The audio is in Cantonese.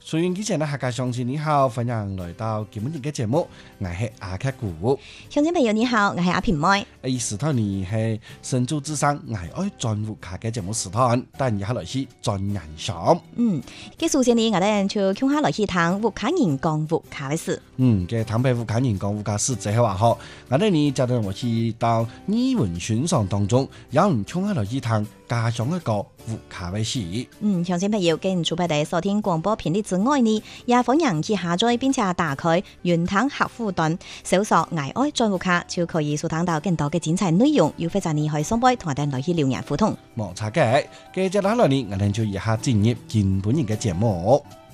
收音機前的客家鄉親你好，歡迎來到今日嘅節目，我係阿克古。 鄉親朋友你好，我係阿平妹。 時段呢係新竹之聲我愛轉戶卡嘅節目時段，但以下來是轉人上。 嘅首先呢，我哋就聽下來去聽戶卡人講戶卡嘅事。 嘅坦白戶卡人講戶卡事這係話好，我哋呢就等我去到語文欣賞當中，有人聽下來去聽家鄉一個戶卡嘅事。 鄉親朋友，跟除咗哋收聽廣播頻率之外呢，也歡迎去下載並且打開雲聽客戶端，搜索我愛轉戶卡，就可以收聽到更多嘅精彩內容。又或者你可以上杯同我哋來去留言互動。 冇錯嘅，接下來呢，我哋就一下進入今本日嘅節目。